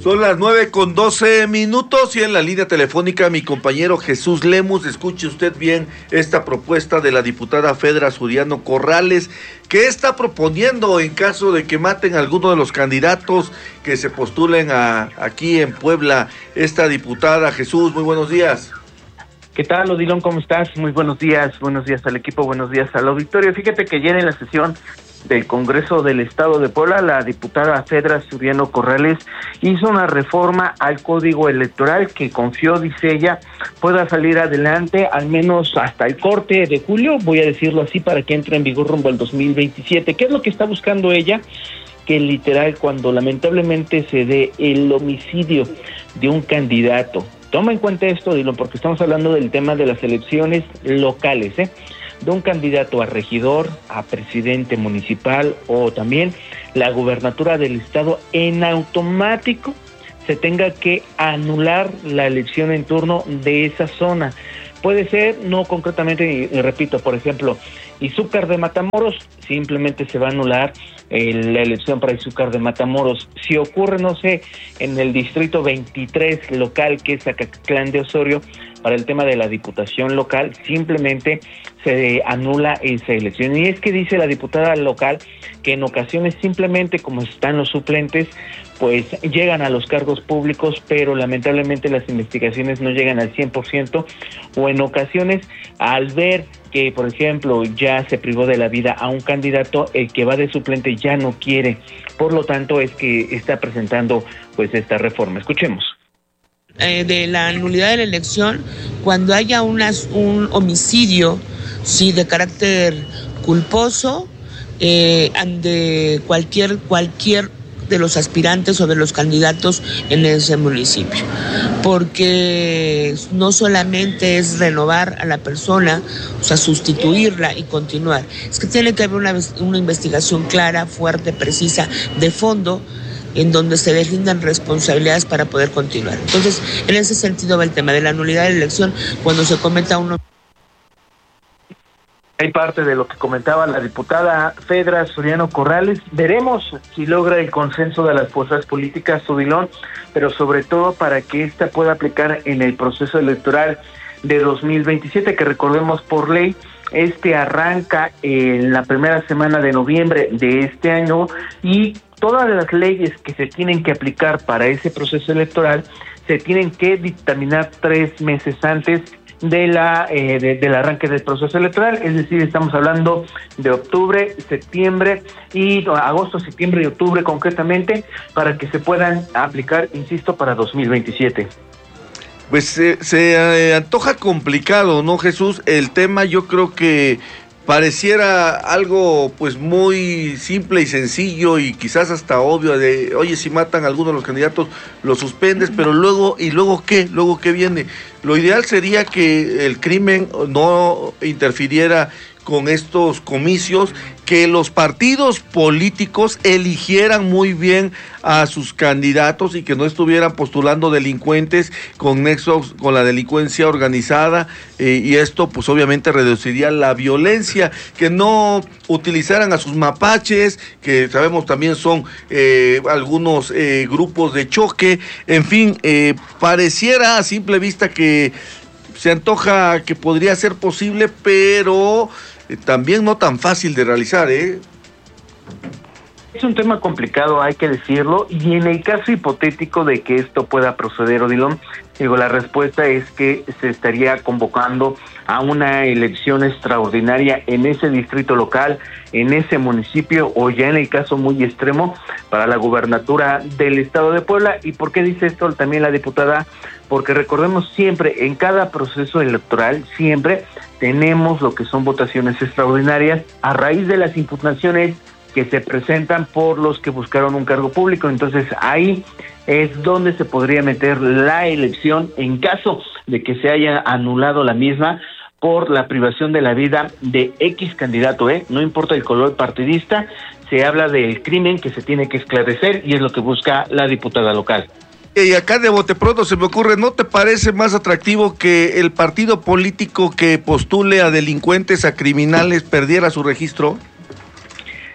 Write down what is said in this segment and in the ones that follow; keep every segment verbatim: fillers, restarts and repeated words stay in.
Son las nueve con doce minutos y en la línea telefónica mi compañero Jesús Lemus. Escuche usted bien esta propuesta de la diputada Fedra Suriano Corrales. ¿Qué está proponiendo en caso de que maten a alguno de los candidatos que se postulen a, aquí en Puebla? Esta diputada, Jesús, muy buenos días. ¿Qué tal, Odilon? ¿Cómo estás? Muy buenos días, buenos días al equipo, buenos días al auditorio. Fíjate que ayer en la sesión del Congreso del Estado de Puebla, la diputada Fedra Suriano Corrales hizo una reforma al Código Electoral que confió, dice ella, pueda salir adelante al menos hasta el corte de julio, voy a decirlo así, para que entre en vigor rumbo al dos mil veintisiete. ¿Qué es lo que está buscando ella? Que literal, cuando lamentablemente se dé el homicidio de un candidato, toma en cuenta esto, Dylan, porque estamos hablando del tema de las elecciones locales, ¿eh? de un candidato a regidor, a presidente municipal o también la gubernatura del estado, en automático se tenga que anular la elección en turno de esa zona. Puede ser, no concretamente, y, y repito, por ejemplo, Izúcar de Matamoros, simplemente se va a anular eh, la elección para Izúcar de Matamoros. Si ocurre, no sé, en el distrito veintitrés local, que es Acatlán de Osorio, para el tema de la diputación local, simplemente se anula esa elección. Y es que dice la diputada local que en ocasiones simplemente, como están los suplentes, pues llegan a los cargos públicos, pero lamentablemente las investigaciones no llegan al cien por ciento, o en ocasiones al ver que, por ejemplo, ya se privó de la vida a un candidato, el que va de suplente ya no quiere. Por lo tanto, es que está presentando pues esta reforma. Escuchemos. Eh, de la nulidad de la elección cuando haya unas, un homicidio, sí, de carácter culposo, eh, de cualquier, cualquier de los aspirantes o de los candidatos en ese municipio, porque no solamente es renovar a la persona, o sea, sustituirla y continuar, es que tiene que haber una, una investigación clara, fuerte, precisa, de fondo, en donde se definan responsabilidades para poder continuar. Entonces, en ese sentido va el tema de la nulidad de la elección cuando se cometa uno. Hay parte de lo que comentaba la diputada Fedra Suriano Corrales. Veremos si logra el consenso de las fuerzas políticas, Odilon, pero sobre todo para que ésta pueda aplicar en el proceso electoral de dos mil veintisiete, que recordemos por ley, este arranca en la primera semana de noviembre de este año, y todas las leyes que se tienen que aplicar para ese proceso electoral se tienen que dictaminar tres meses antes de la eh, de, del arranque del proceso electoral, es decir, estamos hablando de octubre, septiembre y no, agosto, septiembre y octubre concretamente, para que se puedan aplicar, insisto, para dos mil veintisiete. Pues se, se eh, antoja complicado, ¿no, Jesús? El tema, yo creo que pareciera algo pues muy simple y sencillo y quizás hasta obvio, de oye, si matan a alguno de los candidatos los suspendes, pero luego, ¿y luego qué? ¿Luego qué viene? Lo ideal sería que el crimen no interfiriera con estos comicios, que los partidos políticos eligieran muy bien a sus candidatos y que no estuvieran postulando delincuentes con nexos con la delincuencia organizada, eh, y esto pues obviamente reduciría la violencia, que no utilizaran a sus mapaches, que sabemos también son eh, algunos eh, grupos de choque, en fin, eh, pareciera a simple vista que se antoja que podría ser posible, pero eh, también no tan fácil de realizar, ¿eh? Es un tema complicado, hay que decirlo, y en el caso hipotético de que esto pueda proceder, Odilon, digo, la respuesta es que se estaría convocando a una elección extraordinaria en ese distrito local, en ese municipio, o ya en el caso muy extremo, para la gubernatura del estado de Puebla. ¿Y por qué dice esto también la diputada? Porque recordemos siempre, en cada proceso electoral, siempre tenemos lo que son votaciones extraordinarias a raíz de las impugnaciones que se presentan por los que buscaron un cargo público. Entonces ahí es donde se podría meter la elección en caso de que se haya anulado la misma por la privación de la vida de X candidato, ¿eh? No importa el color partidista, se habla del crimen que se tiene que esclarecer y es lo que busca la diputada local. Y acá de bote pronto se me ocurre, ¿no te parece más atractivo que el partido político que postule a delincuentes, a criminales, perdiera su registro?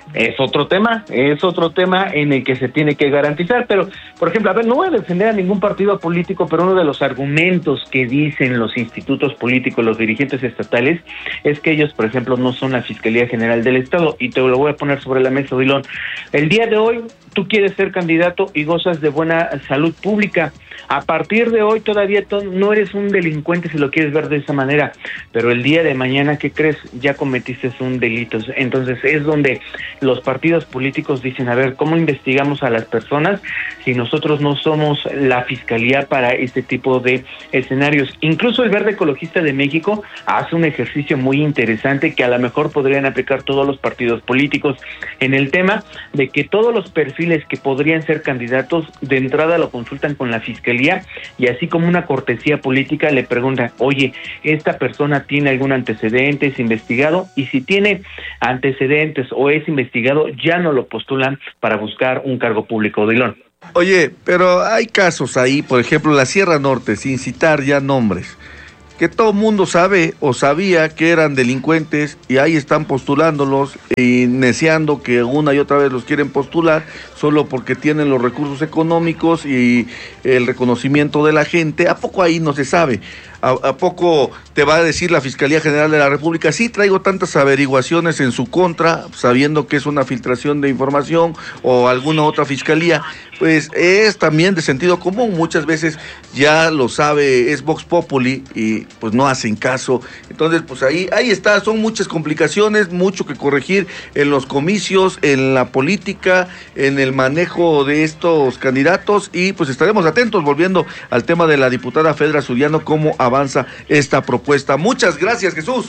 Es otro tema, es otro tema en el que se tiene que garantizar, pero, por ejemplo, a ver, no voy a defender a ningún partido político, pero uno de los argumentos que dicen los institutos políticos, los dirigentes estatales, es que ellos, por ejemplo, no son la Fiscalía General del Estado, y te lo voy a poner sobre la mesa, Odilon. El día de hoy, tú quieres ser candidato y gozas de buena salud pública. A partir de hoy todavía no eres un delincuente si lo quieres ver de esa manera, pero el día de mañana, ¿qué crees? Ya cometiste un delito. Entonces es donde los partidos políticos dicen, a ver, ¿cómo investigamos a las personas si nosotros no somos la fiscalía para este tipo de escenarios? Incluso el Verde Ecologista de México hace un ejercicio muy interesante que a lo mejor podrían aplicar todos los partidos políticos en el tema de que todos los perfiles que podrían ser candidatos de entrada lo consultan con la fiscalía y así como una cortesía política le preguntan, oye, ¿esta persona tiene algún antecedente, es investigado? Y si tiene antecedentes o es investigado, ya no lo postulan para buscar un cargo público, Odilon. Oye, pero hay casos ahí, por ejemplo, la Sierra Norte, sin citar ya nombres, que todo el mundo sabe o sabía que eran delincuentes y ahí están postulándolos y neciando que una y otra vez los quieren postular solo porque tienen los recursos económicos y el reconocimiento de la gente. ¿A poco ahí no se sabe? ¿A, a poco te va a decir la Fiscalía General de la República, sí traigo tantas averiguaciones en su contra, sabiendo que es una filtración de información, o alguna otra fiscalía? Pues es también de sentido común, muchas veces ya lo sabe, es Vox Populi y pues no hacen caso. Entonces pues ahí, ahí está, son muchas complicaciones, mucho que corregir en los comicios, en la política, en el manejo de estos candidatos, y pues estaremos atentos, volviendo al tema de la diputada Fedra Suriano, cómo avanza esta propuesta. Muchas gracias, Jesús.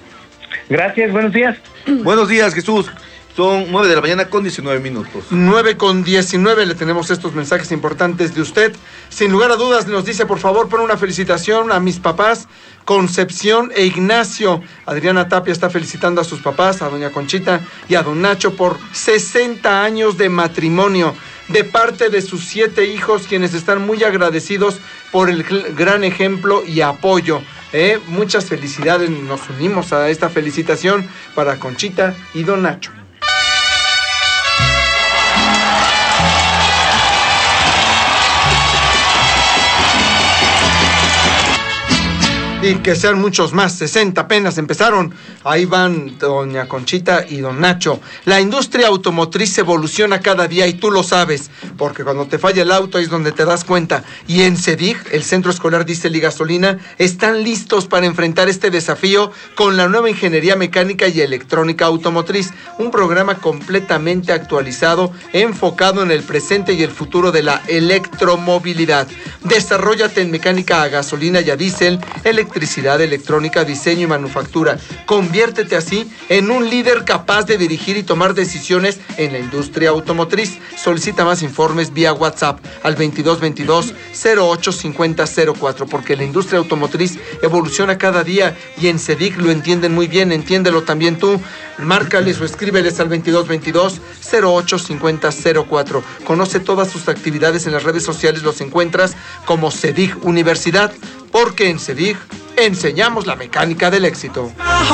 Gracias, buenos días. Buenos días, Jesús. Son nueve de la mañana con diecinueve minutos. nueve con diecinueve, le tenemos estos mensajes importantes de usted. Sin lugar a dudas, nos dice, por favor, pon una felicitación a mis papás, Concepción e Ignacio. Adriana Tapia está felicitando a sus papás, a doña Conchita y a don Nacho, por sesenta años de matrimonio, de parte de sus siete hijos, quienes están muy agradecidos por el gran ejemplo y apoyo. Eh, muchas felicidades, nos unimos a esta felicitación para Conchita y don Nacho. Y que sean muchos más, sesenta apenas empezaron. Ahí van doña Conchita y don Nacho. La industria automotriz evoluciona cada día y tú lo sabes, porque cuando te falla el auto es donde te das cuenta. Y en CEDIG, el Centro Escolar Diésel y Gasolina, están listos para enfrentar este desafío con la nueva Ingeniería Mecánica y Electrónica Automotriz, un programa completamente actualizado, enfocado en el presente y el futuro de la electromovilidad. Desarróllate en mecánica a gasolina y a diésel, electricidad, electrónica, diseño y manufactura. Conviértete así en un líder capaz de dirigir y tomar decisiones en la industria automotriz. Solicita más informes vía WhatsApp al veintidós veintidós cero ocho cincuenta cero cuatro, porque la industria automotriz evoluciona cada día y en CEDIG lo entienden muy bien. Entiéndelo también tú. Márcales o escríbeles al veintidós veintidós cero ocho cincuenta cero cuatro. Conoce todas sus actividades en las redes sociales, los encuentras como CEDIG Universidad, porque en CEDIG enseñamos la mecánica del éxito.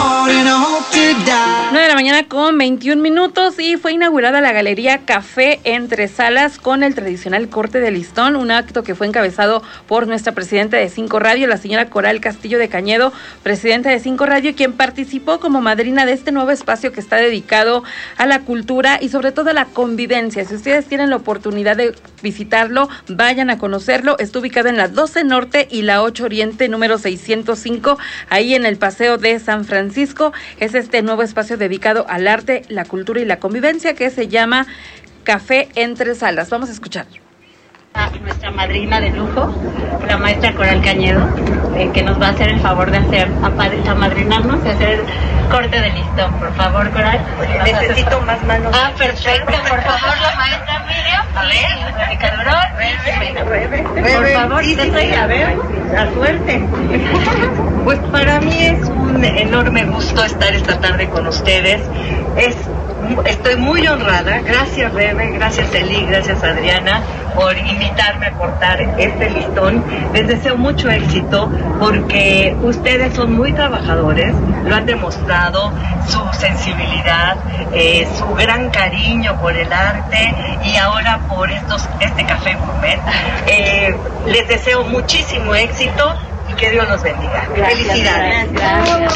nueve de la mañana con veintiún minutos y fue inaugurada la Galería Café Entre Salas con el tradicional corte de listón, un acto que fue encabezado por nuestra presidenta de Cinco Radio, la señora Coral Castillo de Cañedo, presidenta de Cinco Radio, quien participó como madrina de este nuevo espacio que está dedicado a la cultura y sobre todo a la convivencia. Si ustedes tienen la oportunidad de visitarlo, vayan a conocerlo. Está ubicado en la doce Norte y la ocho Oriente, número seiscientos cinco, ahí en el Paseo de San Francisco. Es este nuevo espacio dedicado al arte, la cultura y la convivencia que se llama Café Entre Salas. Vamos a escuchar. A nuestra madrina de lujo, la maestra Coral Cañedo, eh, que nos va a hacer el favor de hacer, a madrinarnos y hacer el corte de listón. Por favor, Coral. Necesito más manos. Ah, perfecto. Por favor, la maestra Miriam. A ver, el calorón. Por favor, sí, sí, sí, a ver, la suerte. Pues para mí es un enorme gusto estar esta tarde con ustedes. Es estoy muy honrada. Gracias, Rebe, gracias, Eli, gracias, Adriana, por invitarme a portar este listón. Les deseo mucho éxito porque ustedes son muy trabajadores, lo han demostrado, su sensibilidad, eh, su gran cariño por el arte y ahora por estos este café gourmet. Eh, les deseo muchísimo éxito y que Dios los bendiga. Gracias. Felicidades. Gracias.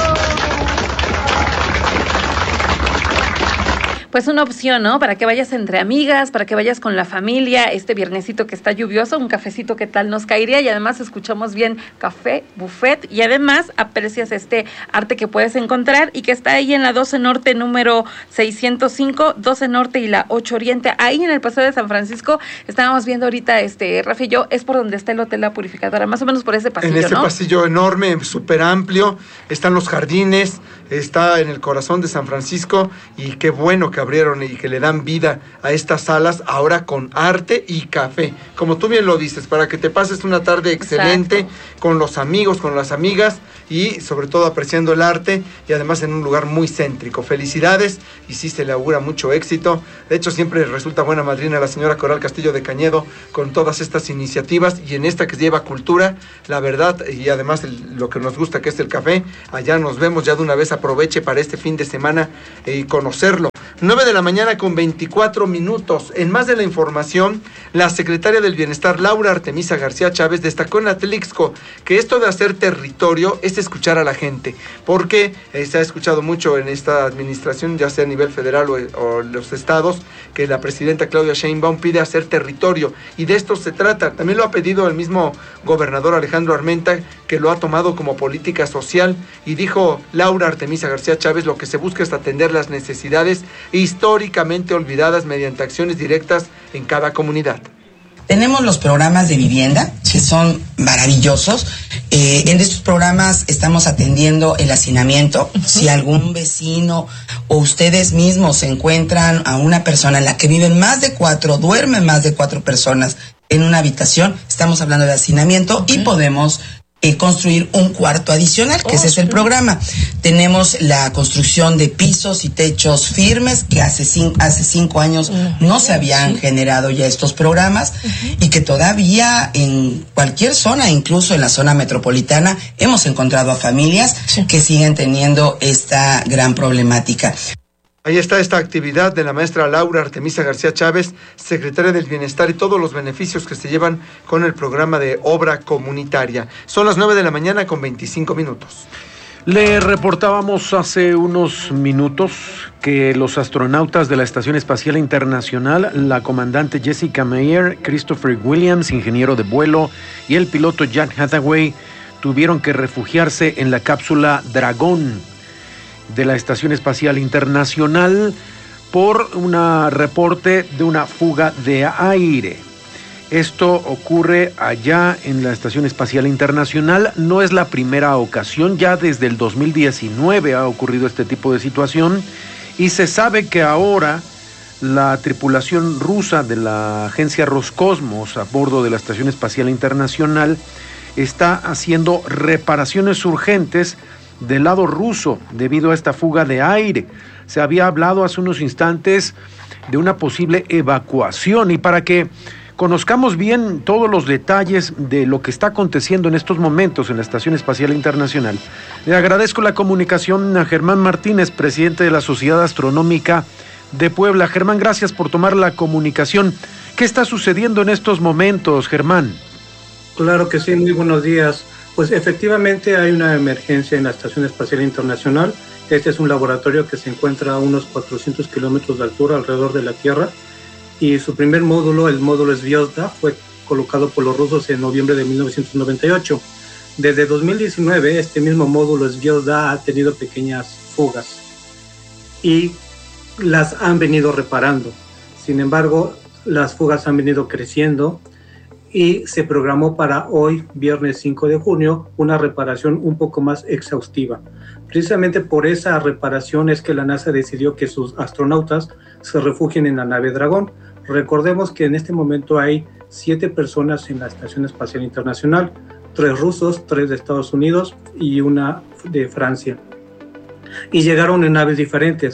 Pues una opción, ¿no? Para que vayas entre amigas, para que vayas con la familia, este viernesito que está lluvioso, un cafecito que tal nos caería y además escuchamos bien café, buffet y además aprecias este arte que puedes encontrar y que está ahí en la doce Norte número seiscientos cinco, doce Norte y la ocho Oriente, ahí en el Paseo de San Francisco. Estábamos viendo ahorita, este Rafa y yo, es por donde está el Hotel La Purificadora, más o menos por ese pasillo, ¿no? En ese ¿no? pasillo enorme, súper amplio, están los jardines, está en el corazón de San Francisco y qué bueno que abrieron y que le dan vida a estas salas ahora con arte y café, como tú bien lo dices, para que te pases una tarde excelente. Exacto. Con los amigos, con las amigas y sobre todo apreciando el arte y además en un lugar muy céntrico. Felicidades y sí se le augura mucho éxito. De hecho siempre resulta buena madrina la señora Coral Castillo de Cañedo con todas estas iniciativas y en esta que lleva cultura, la verdad, y además el, lo que nos gusta que es el café. Allá nos vemos, ya de una vez aproveche para este fin de semana y eh, conocerlo. nueve de la mañana con veinticuatro minutos. En más de la información, la secretaria del Bienestar, Laura Artemisa García Chávez, destacó en Atlixco que esto de hacer territorio es escuchar a la gente, porque eh, se ha escuchado mucho en esta administración, ya sea a nivel federal o, o los estados, que la presidenta Claudia Sheinbaum pide hacer territorio, y de esto se trata. También lo ha pedido el mismo gobernador Alejandro Armenta, que lo ha tomado como política social, y dijo Laura Artemisa García Chávez, lo que se busca es atender las necesidades históricamente olvidadas mediante acciones directas en cada comunidad. Tenemos los programas de vivienda, que son maravillosos. Eh, en estos programas estamos atendiendo el hacinamiento. Uh-huh. Si algún vecino o ustedes mismos se encuentran a una persona en la que viven más de cuatro, duermen más de cuatro personas en una habitación, estamos hablando de hacinamiento. Okay. Y podemos Eh, construir un cuarto adicional, que oh, ese es el programa. Tenemos la construcción de pisos y techos firmes, que hace cinco, hace cinco años uh-huh. no se habían sí. generado ya estos programas, uh-huh. y que todavía en cualquier zona, incluso en la zona metropolitana, hemos encontrado a familias sí. que siguen teniendo esta gran problemática. Ahí está esta actividad de la maestra Laura Artemisa García Chávez, secretaria del Bienestar, y todos los beneficios que se llevan con el programa de obra comunitaria. Son las nueve de la mañana con veinticinco minutos. Le reportábamos hace unos minutos que los astronautas de la Estación Espacial Internacional, la comandante Jessica Meir, Christopher Williams, ingeniero de vuelo, y el piloto Jack Hathaway, tuvieron que refugiarse en la cápsula Dragón de la Estación Espacial Internacional por un reporte de una fuga de aire. Esto ocurre allá en la Estación Espacial Internacional. No es la primera ocasión, ya desde el dos mil diecinueve ha ocurrido este tipo de situación y se sabe que ahora la tripulación rusa de la agencia Roscosmos a bordo de la Estación Espacial Internacional está haciendo reparaciones urgentes del lado ruso debido a esta fuga de aire. Se había hablado hace unos instantes de una posible evacuación, y para que conozcamos bien todos los detalles de lo que está aconteciendo en estos momentos en la Estación Espacial Internacional, le agradezco la comunicación a Germán Martínez, presidente de la Sociedad Astronómica de Puebla. Germán, gracias por tomar la comunicación. ¿Qué está sucediendo en estos momentos, Germán? Claro que sí, muy buenos días. Pues efectivamente hay una emergencia en la Estación Espacial Internacional. Este es un laboratorio que se encuentra a unos cuatrocientos kilómetros de altura alrededor de la Tierra, y su primer módulo, el módulo Zvezda, fue colocado por los rusos en noviembre de mil novecientos noventa y ocho. Desde dos mil diecinueve, este mismo módulo Zvezda ha tenido pequeñas fugas y las han venido reparando. Sin embargo, las fugas han venido creciendo y se programó para hoy, viernes cinco de junio, una reparación un poco más exhaustiva. Precisamente por esa reparación es que la NASA decidió que sus astronautas se refugien en la nave Dragón. Recordemos que en este momento hay siete personas en la Estación Espacial Internacional, tres rusos, tres de Estados Unidos y una de Francia. Y llegaron en naves diferentes.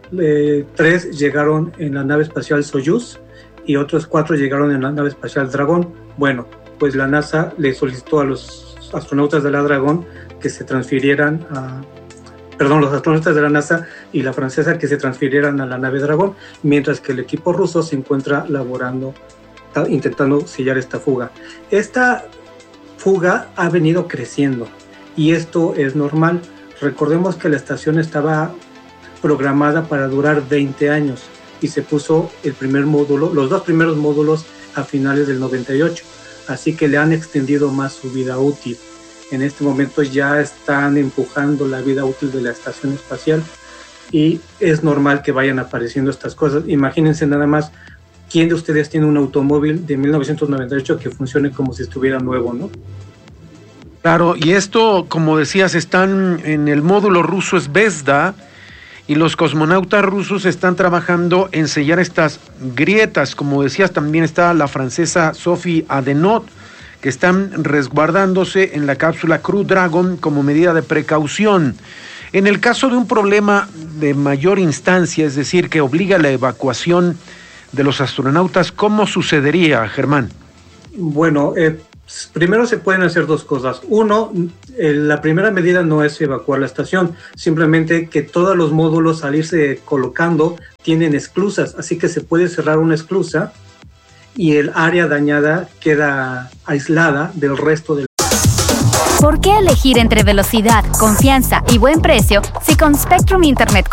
eh, tres llegaron en la nave espacial Soyuz y otros cuatro llegaron en la nave espacial Dragón. Bueno, pues la NASA le solicitó a los astronautas de la Dragón que se transfirieran a... Perdón, los astronautas de la NASA y la francesa que se transfirieran a la nave Dragón, mientras que el equipo ruso se encuentra laborando, intentando sellar esta fuga. Esta fuga ha venido creciendo y esto es normal. Recordemos que la estación estaba programada para durar veinte años y se puso el primer módulo, los dos primeros módulos a finales del noventa y ocho, así que le han extendido más su vida útil. En este momento ya están empujando la vida útil de la estación espacial y es normal que vayan apareciendo estas cosas. Imagínense nada más, ¿quién de ustedes tiene un automóvil de mil novecientos noventa y ocho que funcione como si estuviera nuevo, no? Claro, y esto, como decías, están en el módulo ruso Zvezda y los cosmonautas rusos están trabajando en sellar estas grietas. Como decías, también está la francesa Sophie Adenot, que están resguardándose en la cápsula Crew Dragon como medida de precaución. En el caso de un problema de mayor instancia, es decir, que obliga a la evacuación de los astronautas, ¿cómo sucedería, Germán? Bueno, eh, primero se pueden hacer dos cosas. Uno, eh, la primera medida no es evacuar la estación, simplemente que todos los módulos al irse colocando tienen esclusas, así que se puede cerrar una esclusa y el área dañada queda aislada del resto del... ¿Por qué elegir entre velocidad, confianza y buen precio si con Spectrum Internet